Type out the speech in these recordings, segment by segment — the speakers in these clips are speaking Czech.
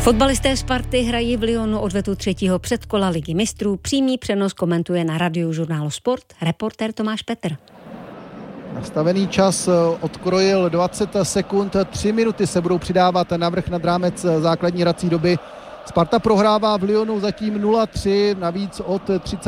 Fotbalisté Sparty hrají v Lyonu odvetu 3. předkola Ligy mistrů. Přímý přenos komentuje na Radiožurnálu Sport reportér Tomáš Petr. Nastavený čas odkrojil 20 sekund, 3 minuty se budou přidávat navrch nad rámec základní hrací doby. Sparta prohrává v Lyonu zatím 0-3, navíc od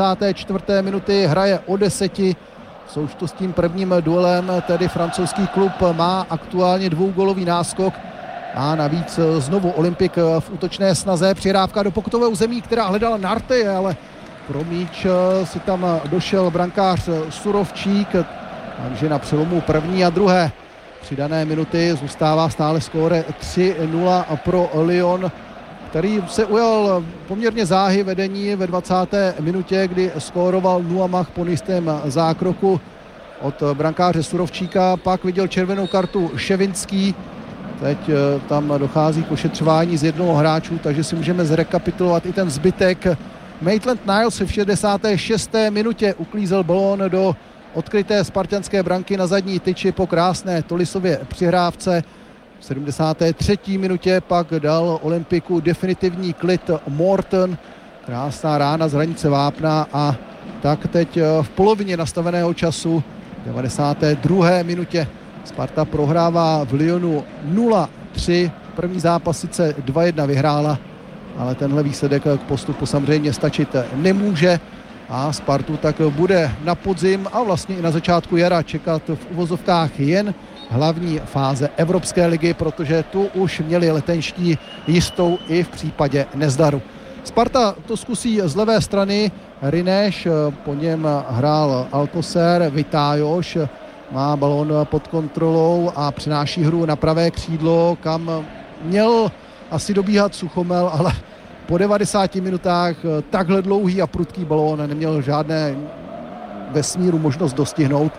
34. minuty hraje o 10. V součtu s tím prvním duelem tedy francouzský klub má aktuálně 2gólový náskok a navíc znovu Olympik v útočné snaze. Přihrávka do pokutového území, která hledala Narty, ale pro míč si tam došel brankář Surovčík, takže na přelomu první a druhé přidané minuty zůstává stále skóre 3-0 pro Lyon, který se ujal poměrně záhy vedení ve 20. minutě, kdy skóroval Nuamah po jistém zákroku od brankáře Surovčíka. Pak viděl červenou kartu Ševinský. Teď tam dochází k ošetřování z jednoho hráčů, takže si můžeme zrekapitulovat i ten zbytek. Maitland Niles v 66. minutě uklízel balón do odkryté spartanské branky na zadní tyči po krásné Tolisově přihrávce. V 73. minutě pak dal Olympiku definitivní klid Morton. Krásná rána z hranice vápna a tak teď v polovině nastaveného času v 92. minutě Sparta prohrává v Lyonu 0-3. První zápas sice 2-1 vyhrála, ale tenhle výsledek k postupu samozřejmě stačit nemůže a Spartu tak bude na podzim a vlastně i na začátku jara čekat v uvozovkách jen hlavní fáze Evropské ligy, protože tu už měli letenští jistou i v případě nezdaru. Sparta to zkusí z levé strany, Rineš, po něm hrál Alcocer, Vitájoš má balón pod kontrolou a přináší hru na pravé křídlo, kam měl asi dobíhat Suchomel, ale po 90 minutách takhle dlouhý a prudký balón neměl žádné vesmíru možnost dostihnout.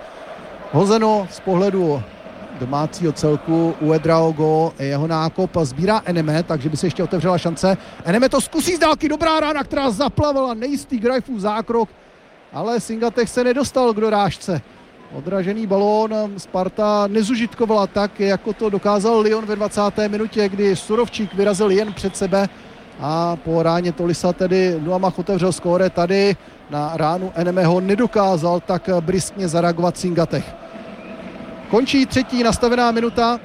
Hozeno z pohledu domácího celku Uedraogo, jeho nákop sbírá Eneme, takže by se ještě otevřela šance. Eneme to zkusí z dálky, dobrá rána, která zaplavala nejistý Greifův zákrok, ale Singatech se nedostal k dorážce. Odražený balón Sparta nezužitkovala tak, jako to dokázal Lyon ve 20. minutě, kdy Surovčík vyrazil jen před sebe a po ráně Tolisa tedy Nuamah otevřel skóre. Tady na ránu Enemeho nedokázal tak briskně zareagovat Singatech. Končí třetí nastavená minuta.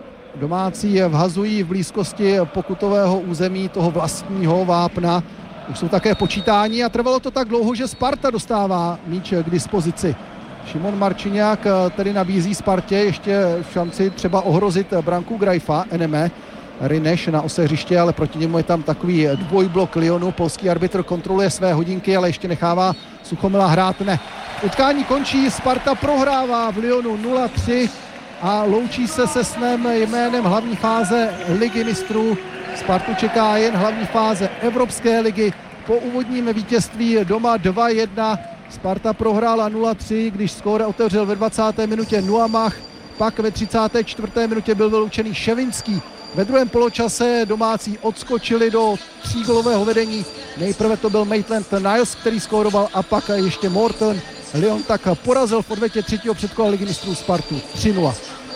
Domácí vhazují v blízkosti pokutového území toho vlastního vápna. Už jsou také počítání a trvalo to tak dlouho, že Sparta dostává míč k dispozici. Šimon Marčiňák tedy nabízí Spartě ještě šanci třeba ohrozit branku Greifa. Eneme, Rineš na ose hřiště, ale proti němu je tam takový dvojblok Lyonu. Polský arbitr kontroluje své hodinky, ale ještě nechává Suchomela hrát. Ne. Utkání končí, Sparta prohrává v Lyonu 0-3 a loučí se se snem jménem hlavní fáze Ligy mistrů. Spartu čeká jen hlavní fáze Evropské ligy. Po úvodním vítězství doma 2-1 Sparta prohrála 0-3, když skóre otevřel ve 20. minutě Nuamah, pak ve 34. minutě byl vyloučený Ševinský. Ve druhém poločase domácí odskočili do 3gólového vedení. Nejprve to byl Maitland Niles, který skóroval, a pak ještě Morton. Lyon tak porazil v odvetě 3. předkola Ligy mistrů Spartu 3-0.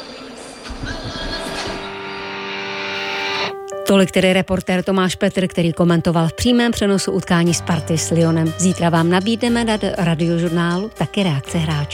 Tolik tedy reportér Tomáš Petr, který komentoval v přímém přenosu utkání Sparty s Lyonem. Zítra vám nabídneme na Radiožurnálu taky reakce hráčů.